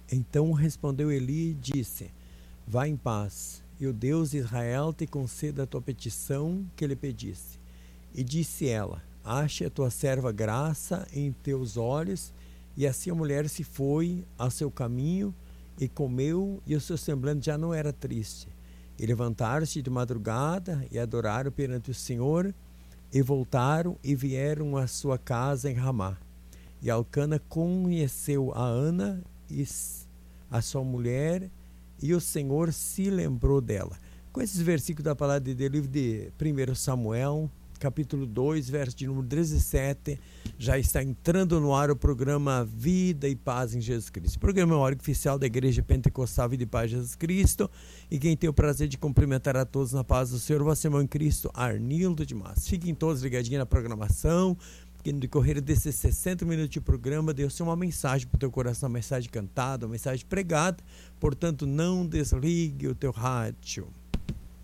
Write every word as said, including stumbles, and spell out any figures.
Então respondeu Eli e disse: Vá em paz, e o Deus de Israel te conceda a tua petição que lhe pediste. E disse ela: Ache a tua serva graça em teus olhos. E assim a mulher se foi ao seu caminho e comeu, e o seu semblante já não era triste. E levantaram-se de madrugada e adoraram perante o Senhor, e voltaram e vieram à sua casa em Ramá. E Elcana conheceu a Ana, e a sua mulher, e o Senhor se lembrou dela. Com esses versículos da palavra de Deus, livro de primeiro Samuel, capítulo dois, verso de número dezessete, já está entrando no ar o programa Vida e Paz em Jesus Cristo. O programa é o órgão oficial da Igreja Pentecostal Vida e Paz em Jesus Cristo, e quem tem o prazer de cumprimentar a todos na paz do Senhor, vosso irmão em Cristo, Arnildo de Mas. Fiquem todos ligadinhos na programação, porque no decorrer desses sessenta minutos de programa, Deus tem uma mensagem para o teu coração, uma mensagem cantada, uma mensagem pregada, portanto não desligue o teu rádio.